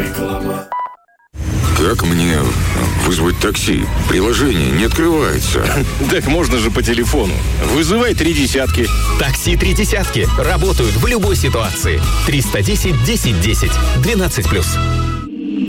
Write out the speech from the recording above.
Реклама. Как мне вызвать такси? Приложение не открывается. Так можно же по телефону. Вызывай 3 десятки. Такси 3 десятки. Работают в любой ситуации. 310 10 10. 12+.